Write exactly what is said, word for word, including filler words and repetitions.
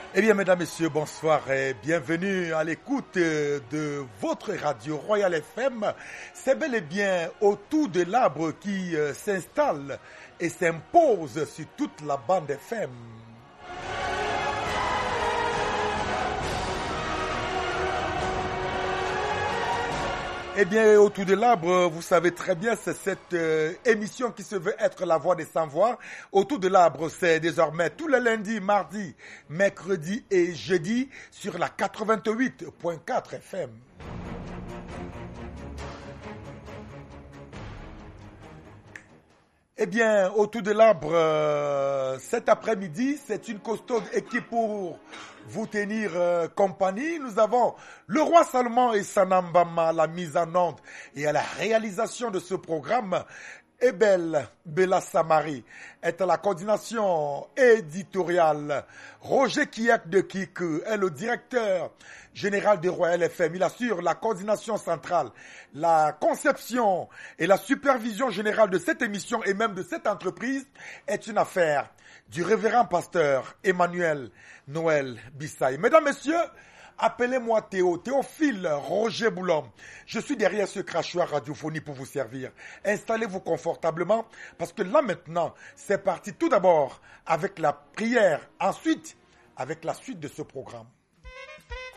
Eh bien, mesdames, messieurs, bonsoir et bienvenue à l'écoute de votre radio Royal F M. C'est bel et bien autour de l'arbre qui euh, s'installe et s'impose sur toute la bande F M. Eh bien, autour de l'arbre, vous savez très bien, c'est cette euh, émission qui se veut être la voix des sans-voix. Autour de l'arbre, c'est désormais tous les lundis, mardis, mercredis et jeudis sur la quatre-vingt-huit virgule quatre F M. Eh bien, autour de l'arbre, euh, cet après-midi, c'est une costaud équipe pour vous tenir euh, compagnie. Nous avons le roi Salomon et Sanambama à la mise en onde et à la réalisation de ce programme. Ebel Bella Samari est à la coordination éditoriale. Roger Kiak de Kiku est le directeur général de Royal F M. Il assure la coordination centrale, la conception et la supervision générale de cette émission et même de cette entreprise est une affaire du révérend pasteur Emmanuel Noël Bissaï. Mesdames, Messieurs, appelez-moi Théo, Théophile Roger Boulom. Je suis derrière ce crachoir radiophonique pour vous servir. Installez-vous confortablement parce que là maintenant, c'est parti tout d'abord avec la prière, ensuite avec la suite de ce programme.